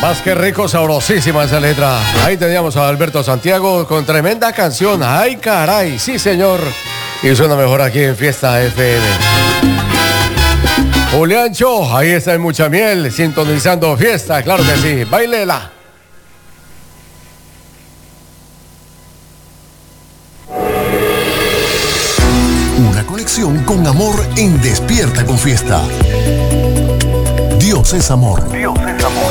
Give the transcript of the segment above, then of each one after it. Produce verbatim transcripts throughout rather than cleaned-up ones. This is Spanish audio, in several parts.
Más que rico, sabrosísima esa letra. Ahí teníamos a Alberto Santiago con tremenda canción. ¡Ay, caray! Sí, señor. Y suena mejor aquí en Fiesta F M. Juliancho, ahí está en Mucha Miel, sintonizando Fiesta. Claro que sí. Bailela. Una conexión con amor en Despierta con Fiesta. Dios es amor. Dios es amor.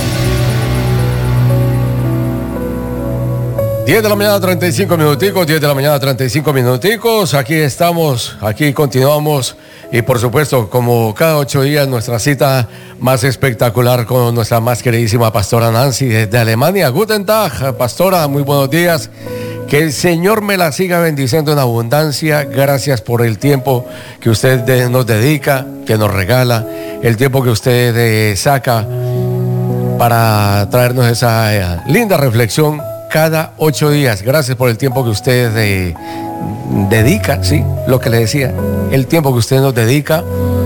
diez de la mañana, treinta y cinco minuticos, diez de la mañana, treinta y cinco minuticos. Aquí estamos, aquí continuamos. Y por supuesto, como cada ocho días, nuestra cita más espectacular con nuestra más queridísima pastora Nancy desde Alemania. Guten Tag, pastora, muy buenos días. Que el Señor me la siga bendiciendo en abundancia. Gracias por el tiempo que usted de, nos dedica, que nos regala, el tiempo que usted eh, saca para traernos esa eh, linda reflexión cada ocho días. Gracias por el tiempo que usted eh, dedica, sí, lo que le decía, el tiempo que usted nos dedica.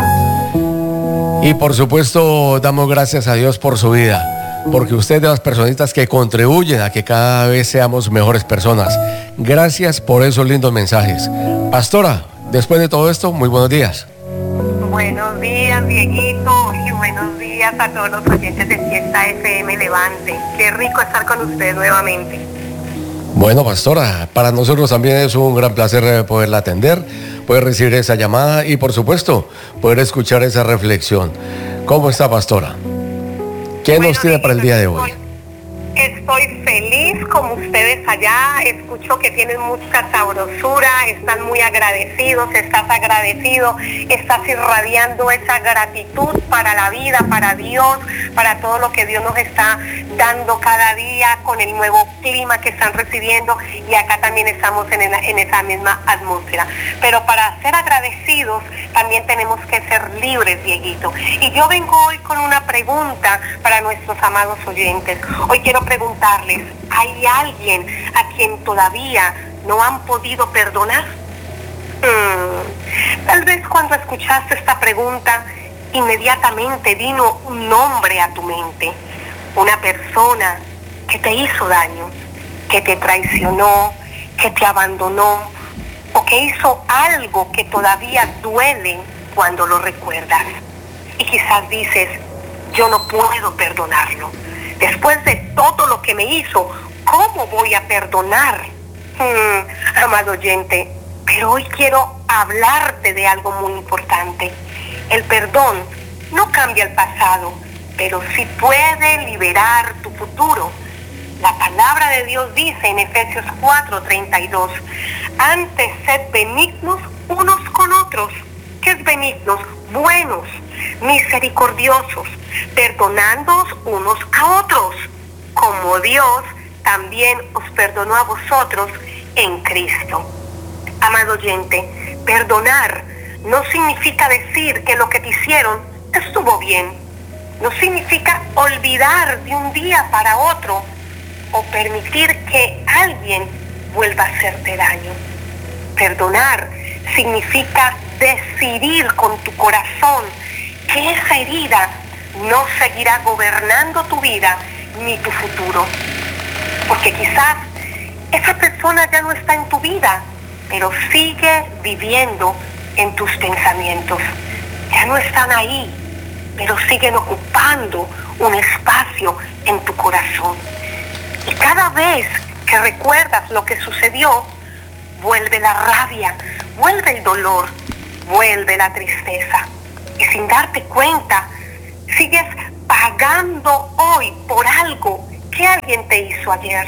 Y por supuesto, damos gracias a Dios por su vida, porque usted es de las personitas que contribuyen a que cada vez seamos mejores personas. Gracias por esos lindos mensajes. Pastora, después de todo esto, muy buenos días. Buenos días, Dieguito, y buenos días a todos los oyentes de Fiesta F M Levante. Qué rico estar con usted nuevamente. Bueno, pastora, para nosotros también es un gran placer poderla atender, poder recibir esa llamada y, por supuesto, poder escuchar esa reflexión. ¿Cómo está, pastora? ¿Qué bueno, nos tiene para el día de hoy? Estoy feliz como ustedes allá, escucho que tienen mucha sabrosura, están muy agradecidos, estás agradecido, estás irradiando esa gratitud para la vida, para Dios, para todo lo que Dios nos está dando cada día con el nuevo clima que están recibiendo, y acá también estamos en, el, en esa misma atmósfera. Pero para ser agradecidos también tenemos que ser libres, Dieguito. Y yo vengo hoy con una pregunta para nuestros amados oyentes. Hoy quiero preguntarles, ¿hay alguien a quien todavía no han podido perdonar? Hmm. Tal vez cuando escuchaste esta pregunta, inmediatamente vino un nombre a tu mente, una persona que te hizo daño, que te traicionó, que te abandonó, o que hizo algo que todavía duele cuando lo recuerdas. Y quizás dices, yo no puedo perdonarlo. Después de todo lo que me hizo, ¿cómo voy a perdonar? Hmm, amado oyente, pero hoy quiero hablarte de algo muy importante. El perdón no cambia el pasado, pero sí puede liberar tu futuro. La palabra de Dios dice en Efesios cuatro treinta y dos, antes sed benignos unos con otros. ¿Qué es benignos? Buenos, misericordiosos, perdonándoos unos a otros, como Dios también os perdonó a vosotros en Cristo. Amado oyente, perdonar no significa decir que lo que te hicieron estuvo bien. No significa olvidar de un día para otro o permitir que alguien vuelva a hacerte daño. Perdonar significa decidir con tu corazón que esa herida no seguirá gobernando tu vida ni tu futuro. Porque quizás esa persona ya no está en tu vida, pero sigue viviendo en tus pensamientos. Ya no están ahí, pero siguen ocupando un espacio en tu corazón. Y cada vez que recuerdas lo que sucedió, vuelve la rabia, vuelve el dolor, vuelve la tristeza. Y sin darte cuenta, sigues pagando hoy por algo que alguien te hizo ayer.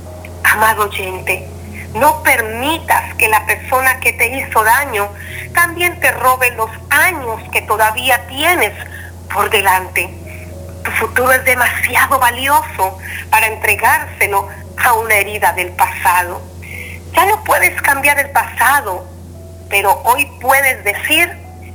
Amado oyente, no permitas que la persona que te hizo daño también te robe los años que todavía tienes por delante. Tu futuro es demasiado valioso para entregárselo a una herida del pasado. Ya no puedes cambiar el pasado, pero hoy puedes decir,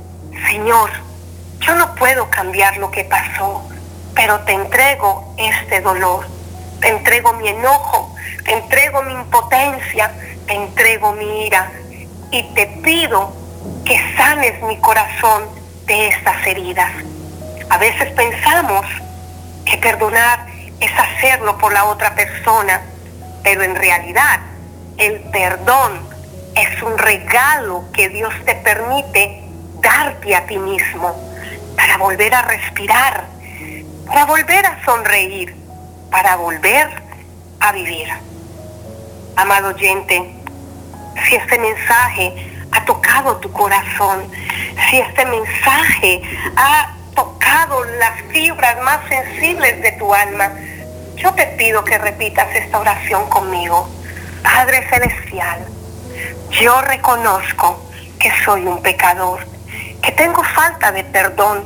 Señor, yo no puedo cambiar lo que pasó, pero te entrego este dolor, te entrego mi enojo, te entrego mi impotencia, te entrego mi ira, y te pido que sanes mi corazón de estas heridas. A veces pensamos que perdonar es hacerlo por la otra persona, pero en realidad el perdón es un regalo que Dios te permite darte a ti mismo para volver a respirar, para volver a sonreír, para volver a vivir. Amado oyente, si este mensaje ha tocado tu corazón, si este mensaje ha tocado las fibras más sensibles de tu alma, yo te pido que repitas esta oración conmigo. Padre Celestial, yo reconozco que soy un pecador, que tengo falta de perdón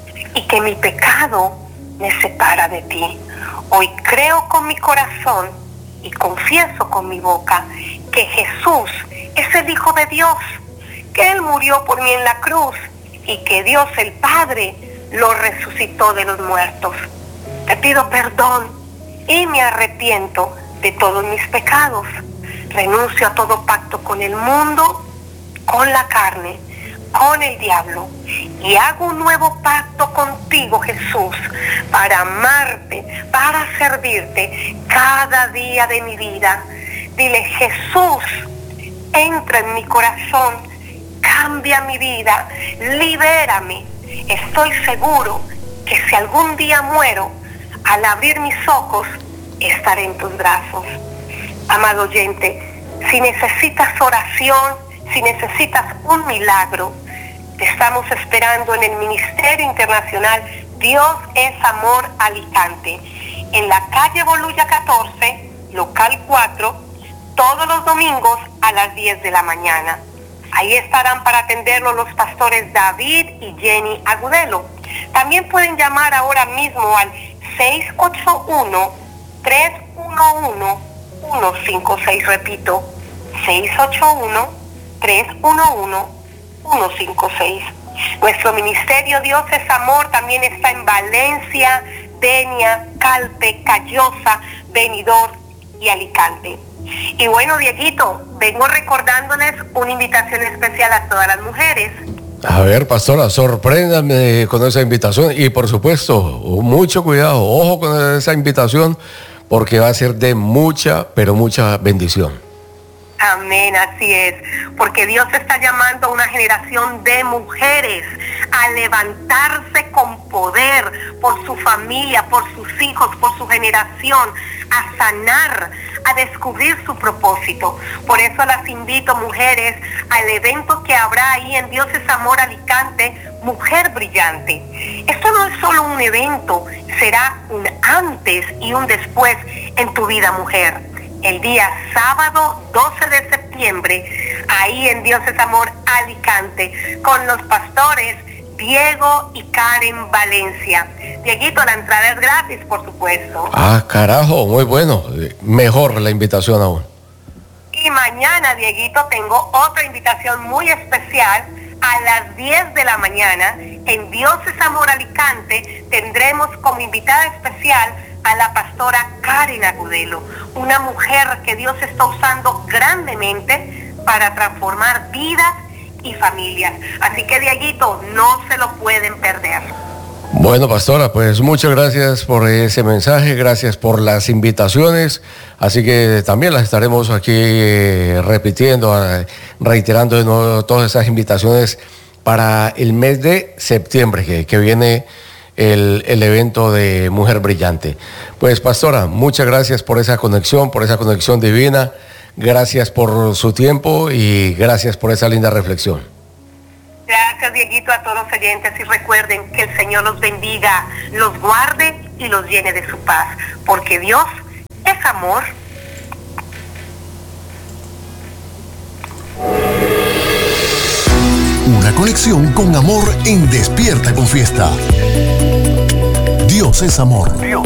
y que mi pecado me separa de ti. Hoy creo con mi corazón y confieso con mi boca que Jesús es el Hijo de Dios, que Él murió por mí en la cruz y que Dios el Padre lo resucitó de los muertos. Te pido perdón y me arrepiento de todos mis pecados. Renuncio a todo pacto con el mundo, con la carne, con el diablo, y hago un nuevo pacto contigo, Jesús, para amarte, para servirte cada día de mi vida. Dile: Jesús, entra en mi corazón, cambia mi vida, libérame. Estoy seguro que si algún día muero, al abrir mis ojos, estaré en tus brazos. Amado oyente, si necesitas oración, si necesitas un milagro, te estamos esperando en el Ministerio Internacional Dios es Amor Alicante, en la calle Bolulla catorce, local cuatro, todos los domingos a las diez de la mañana. Ahí estarán para atenderlo los pastores David y Jenny Agudelo. También pueden llamar ahora mismo al seis ocho uno, tres uno uno, uno cinco seis, repito, seis ocho uno, tres uno uno, uno cinco seis. Nuestro ministerio Dios es Amor también está en Valencia, Denia, Calpe, Callosa, Benidorm y Alicante. Y bueno, Dieguito, vengo recordándoles una invitación especial a todas las mujeres. A ver, pastora, sorpréndame con esa invitación y por supuesto, mucho cuidado, ojo con esa invitación porque va a ser de mucha, pero mucha bendición. Amén, así es, porque Dios está llamando a una generación de mujeres a levantarse con poder por su familia, por sus hijos, por su generación, a sanar, a descubrir su propósito. Por eso las invito, mujeres, al evento que habrá ahí en Dios es Amor Alicante, Mujer Brillante. Esto no es solo un evento, será un antes y un después en tu vida, mujer. El día sábado doce de septiembre, ahí en Dios es Amor Alicante, con los pastores Diego y Karen Valencia. Dieguito, la entrada es gratis, por supuesto. Ah, carajo, muy bueno. Mejor la invitación aún. Y mañana, Dieguito, tengo otra invitación muy especial. A las diez de la mañana, en Dios es Amor Alicante, tendremos como invitada especial a la pastora Karen Agudelo, una mujer que Dios está usando grandemente para transformar vidas y familias. Así que, Dieguito, no se lo pueden perder. Bueno, pastora, pues muchas gracias por ese mensaje, gracias por las invitaciones, así que también las estaremos aquí eh, repitiendo, eh, reiterando de nuevo todas esas invitaciones para el mes de septiembre, que, que viene el, el evento de Mujer Brillante. Pues, pastora, muchas gracias por esa conexión, por esa conexión divina, gracias por su tiempo y gracias por esa linda reflexión. Gracias, Dieguito, a todos los oyentes, y recuerden que el Señor los bendiga, los guarde y los llene de su paz, porque Dios es amor. Una conexión con amor en Despierta con Fiesta. Dios es amor. Dios